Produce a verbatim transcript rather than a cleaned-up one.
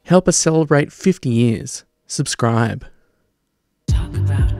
Help us celebrate fifty years. Subscribe. Talk about